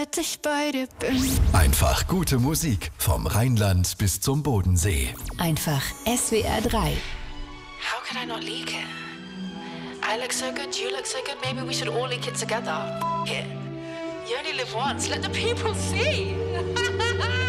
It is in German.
Seit ich bei dir bin. Einfach gute Musik vom Rheinland bis zum Bodensee. Einfach SWR 3. How could I not leak it? I look so good, you look so good, maybe we should all leak it together. F it. You only live once, let the people see.